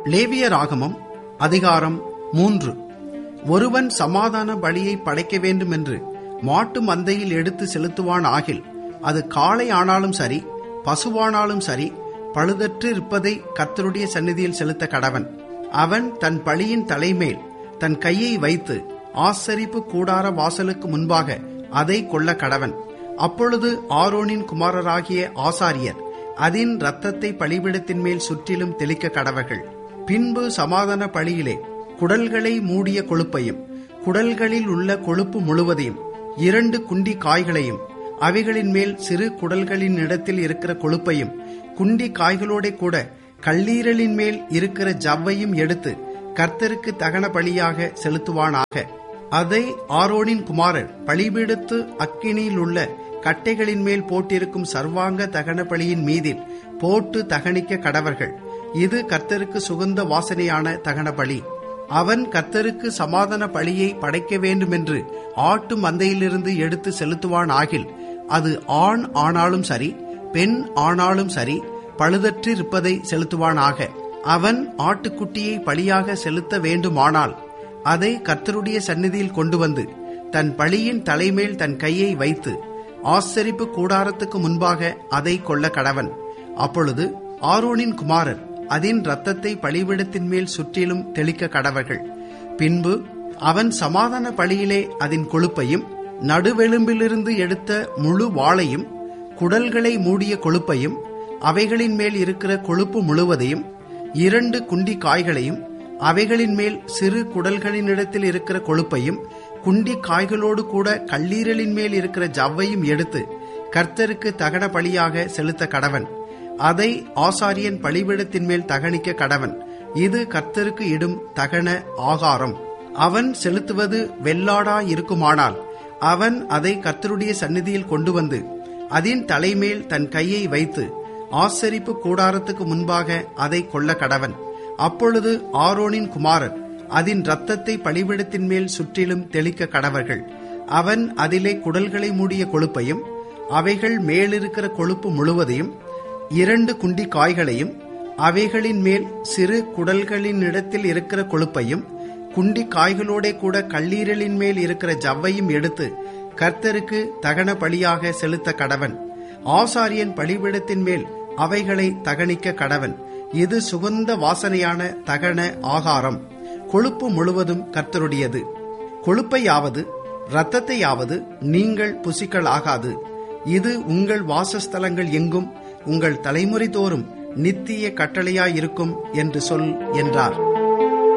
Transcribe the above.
லேவியராகமம் அதிகாரம் 3. ஒருவன் சமாதான பலியை படைக்க வேண்டும் என்று மாட்டு மந்தையில் எடுத்து செலுத்துவான் ஆகில், அது காளை ஆனாலும் சரி, பசுவானாலும் சரி, பழுதற்று இருப்பதை கர்த்தருடைய சந்நிதியில் செலுத்த கடவன். அவன் தன் பலியின் தலைமேல் தன் கையை வைத்து ஆசரிப்பு கூடார வாசலுக்கு முன்பாக அதை கொள்ள கடவன். அப்பொழுது ஆரோனின் குமாரராகிய ஆசாரியர் அதின் இரத்தத்தை பலிபீடத்தின் மேல் சுற்றிலும் தெளிக்க கடவர்கள். பின்பு சமாதான பலியிலே குடல்களை மூடிய கொழுப்பையும், குடல்களில் உள்ள கொழுப்பு முழுவதையும், 2 குண்டி காய்களையும், அவைகளின் மேல் சிறு குடல்களின் இடத்தில் இருக்கிற கொழுப்பையும், குண்டி காய்களோட கூட கல்லீரலின் மேல் இருக்கிற ஜவ்வையும் எடுத்து கர்த்தருக்கு தகன பலியாக செலுத்துவானாக. அதை ஆரோனின் குமாரர் பலிபீடத்து அக்கினியில் உள்ள கட்டைகளின் மேல் போட்டிருக்கும் சர்வாங்க தகன பலியின் மீதில் போட்டு தகனிக்க கடவர்கள். இது கர்த்தருக்கு சுகந்த வாசனையான தகன பலி. அவன் கர்த்தருக்கு சமாதான பலியை படைக்க வேண்டுமென்று ஆட்டு மந்தையிலிருந்து எடுத்து செலுத்துவான் ஆகில், அது ஆண் ஆனாலும் சரி, பெண் ஆனாலும் சரி, பழுதற்று இருப்பதை செலுத்துவானாக. அவன் ஆட்டுக்குட்டியை பலியாக செலுத்த வேண்டுமானால் அதை கர்த்தருடைய சந்நிதியில் கொண்டு வந்து தன் பலியின் தலைமேல் தன் கையை வைத்து ஆசரிப்பு கூடாரத்துக்கு முன்பாக அதை கொள்ள கடவன். அப்பொழுது ஆரோனின் குமாரர் அதின் இரத்தத்தை பலிபீடத்தின் மேல் சுற்றிலும் தெளிக்க கடவர்கள். பின்பு அவன் சமாதான பலியிலே அதன் கொழுப்பையும், நடுவெலும்பிலிருந்து எடுத்த முழு வாளையும், குடல்களை மூடிய கொழுப்பையும், அவைகளின் மேல் இருக்கிற கொழுப்பு முழுவதையும், 2 குண்டி காய்களையும், அவைகளின் மேல் சிறு குடல்களினிடத்தில் இருக்கிற கொழுப்பையும், குண்டி காய்களோடு கூட கல்லீரலின் மேல் இருக்கிற ஜவ்வையும் எடுத்து கர்த்தருக்கு தகன பலியாக செலுத்த கடவன். அதை ஆசாரியன் பலிபீடத்தின் மேல் தகனிக்க கடவன். இது கர்த்தருக்கு இடும் தகன ஆகாரம். அவன் செலுத்துவது வெள்ளாடா இருக்குமானால் அவன் அதை கர்த்தருடைய சந்நிதியில் கொண்டு வந்து அதின் தலைமேல் தன் கையை வைத்து ஆசரிப்பு கூடாரத்துக்கு முன்பாக அதை கொள்ள கடவன். அப்பொழுது ஆரோனின் குமாரர் அதின் இரத்தத்தை பலிபீடத்தின் மேல் சுற்றிலும் தெளிக்க கடவர்கள். அவன் அதிலே குடல்களை மூடிய கொழுப்பையும், அவைகள் மேலிருக்கிற கொழுப்பு முழுவதையும், 2 குண்டி காய்களையும், அவைகளின் மேல் சிறு குடல்களின் இடத்தில் இருக்கிற கொழுப்பையும், குண்டி காய்களோட கூட கல்லீரலின் மேல் இருக்கிற ஜவ்வையும் எடுத்து கர்த்தருக்கு தகன பலியாக செலுத்த கடவன். ஆசாரியன் பலிபீடத்தின் மேல் அவைகளை தகனிக்க கடவன். இது சுகந்த வாசனையான தகன ஆகாரம். கொழுப்பு முழுவதும் கர்த்தருடையது. கொழுப்பையாவது இரத்தத்தையாவது நீங்கள் புசிக்கலாகாது. இது உங்கள் வாசஸ்தலங்கள் எங்கும் உங்கள் தலைமுறை தோறும் நித்திய கட்டளையாயிருக்கும் என்று சொல் என்றார்.